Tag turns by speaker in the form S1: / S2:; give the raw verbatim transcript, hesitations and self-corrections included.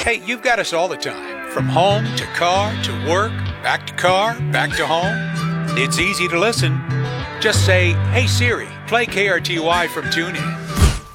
S1: Hey, you've got us all the time, from home to car to work, back to car, back to home. It's easy to listen. Just say, "Hey Siri, play K R T Y from TuneIn."